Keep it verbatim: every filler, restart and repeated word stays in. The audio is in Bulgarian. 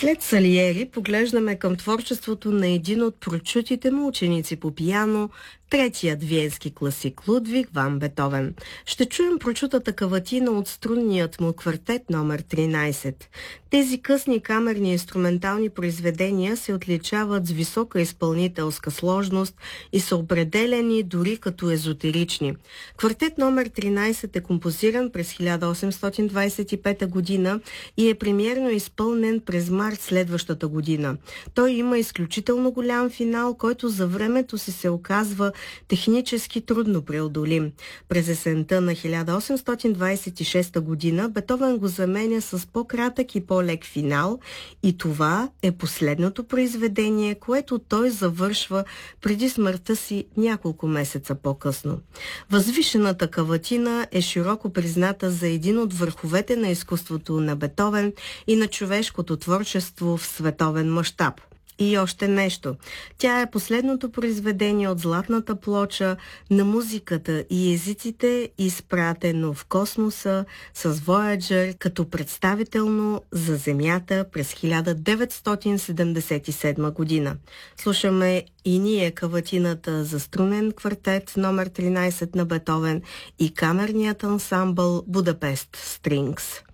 След Салиери поглеждаме към творчеството на един от прочутите му ученици по пиано, третият виенски класик Лудвиг ван Бетовен. Ще чуем прочутата каватина от струнният му квартет номер тринайсет. Тези късни камерни инструментални произведения се отличават с висока изпълнителска сложност и са определени дори като езотерични. Квартет номер тринайсет е композиран през хиляда осемстотин двайсет и пета година и е премиерно изпълнен през март следващата година. Той има изключително голям финал, който за времето си се оказва технически трудно преодолим. През есента на хиляда осемстотин двайсет и шеста година Бетовен го заменя с по-кратък и по-лек финал и това е последното произведение, което той завършва преди смъртта си няколко месеца по-късно. Възвишената каватина е широко призната за един от върховете на изкуството на Бетовен и на човешкото творчество в световен мащаб. И още нещо. Тя е последното произведение от златната плоча на музиката и езиците, изпратено в космоса с Voyager като представително за Земята през хиляда деветстотин седемдесет и седма година. Слушаме и ние каватината за струнен квартет номер тринайсет на Бетовен и камерният ансамбъл Будапест Стрингс.